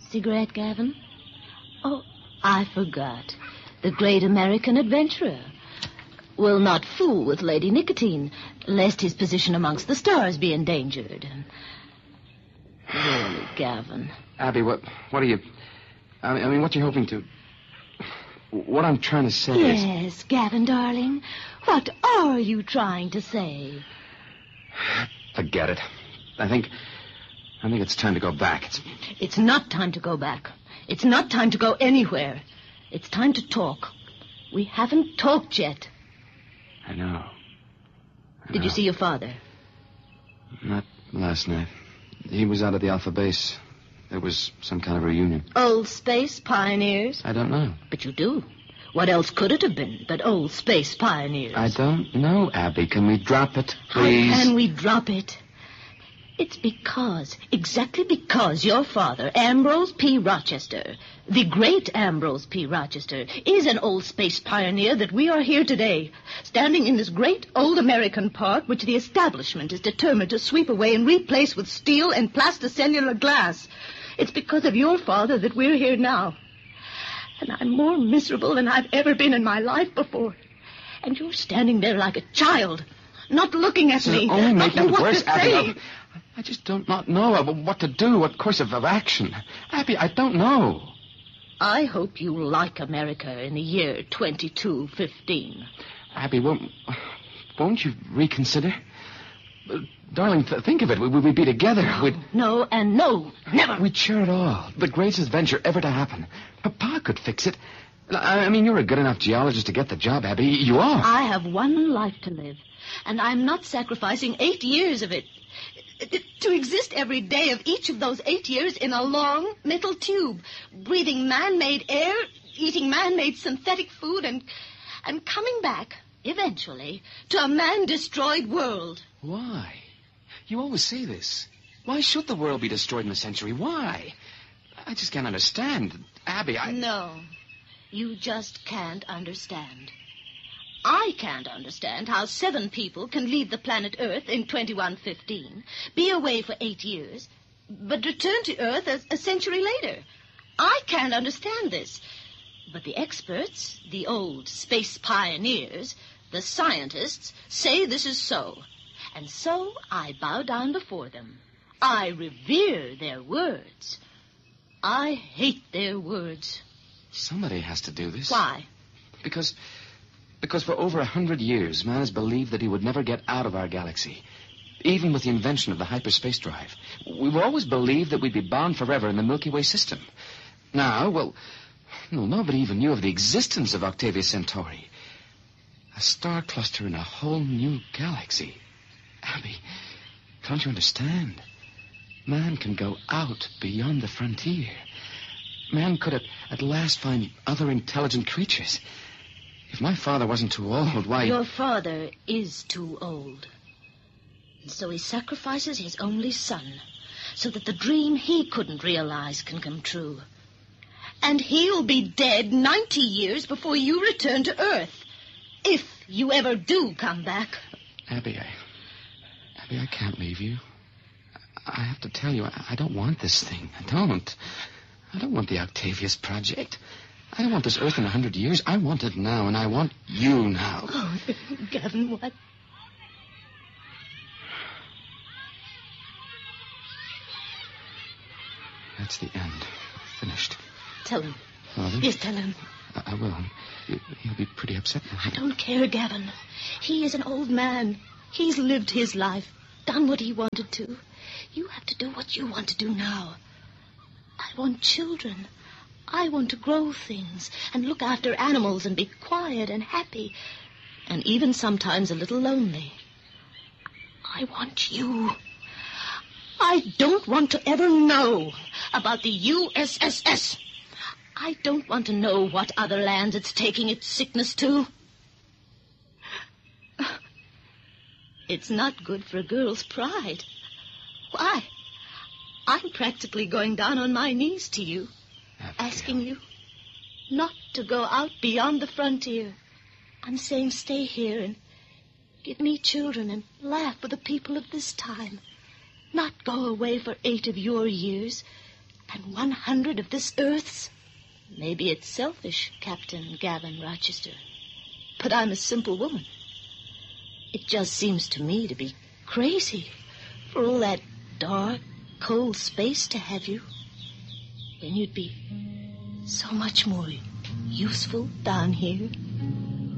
Cigarette, Gavin? Oh, I forgot. The great American adventurer will not fool with Lady Nicotine, lest his position amongst the stars be endangered. Really, Gavin. Abby, what are you... I mean, what are you hoping to... What I'm trying to say is... Yes, Gavin, darling. What are you trying to say? Forget it. I think it's time to go back. It's not time to go back. It's not time to go anywhere. It's time to talk. We haven't talked yet. I know. Did you see your father? Not last night. He was out at the Alpha Base. There was some kind of reunion. Old space pioneers? I don't know. But you do. What else could it have been but old space pioneers? I don't know, Abby. Can we drop it, please? How can we drop it? It's exactly because your father, Ambrose P. Rochester, the great Ambrose P. Rochester, is an old space pioneer that we are here today, standing in this great old American park which the establishment is determined to sweep away and replace with steel and plasticellular glass. It's because of your father that we're here now. And I'm more miserable than I've ever been in my life before. And you're standing there like a child, not looking at me. Only make it worse, Abby. I just don't not know what to do, what course of action. Abby, I don't know. I hope you like America in the year 2215. Abby, won't you reconsider? Darling, think of it. We'd be together. No, and no. Never. We'd share it all. The greatest adventure ever to happen. Papa could fix it. I mean, you're a good enough geologist to get the job, Abby. You are. I have one life to live, and I'm not sacrificing 8 years of it to exist every day of each of those 8 years in a long metal tube, breathing man-made air, eating man-made synthetic food, and coming back, eventually, to a man-destroyed world. Why? You always say this. Why should the world be destroyed in a century? Why? I just can't understand. Abby, No, you just can't understand. I can't understand how 7 people can leave the planet Earth in 2115, be away for 8 years, but return to Earth a century later. I can't understand this. But the experts, the old space pioneers, the scientists, say this is so. And so I bow down before them. I revere their words. I hate their words. Somebody has to do this. Why? Because for over 100 years, man has believed that he would never get out of our galaxy, even with the invention of the hyperspace drive. We've always believed that we'd be bound forever in the Milky Way system. Now, well, nobody even knew of the existence of Octavia Centauri. A star cluster in a whole new galaxy. Abby, don't you understand? Man can go out beyond the frontier. Man could at last find other intelligent creatures. If my father wasn't too old, why... Your father is too old. And so he sacrifices his only son, so that the dream he couldn't realize can come true. And he'll be dead 90 years before you return to Earth. If you ever do come back. Abby, I can't leave you. I have to tell you, I don't want this thing. I don't want the Octavius project. I don't want this Earth in 100 years. I want it now, and I want you now. Oh, Gavin, what? That's the end. Finished. Tell him. Father? Yes, tell him. I will. He'll be pretty upset now. I don't care, Gavin. He is an old man. He's lived his life, done what he wanted to. You have to do what you want to do now. I want children. I want to grow things and look after animals and be quiet and happy, and even sometimes a little lonely. I want you. I don't want to ever know about the USSS. I don't want to know what other lands it's taking its sickness to. It's not good for a girl's pride. Why? I'm practically going down on my knees to you, asking you not to go out beyond the frontier. I'm saying stay here and give me children and laugh with the people of this time. Not go away for 8 of your years and 100 of this Earth's. Maybe it's selfish, Captain Gavin Rochester, but I'm a simple woman. It just seems to me to be crazy for all that dark, cold space to have you, when you'd be so much more useful down here.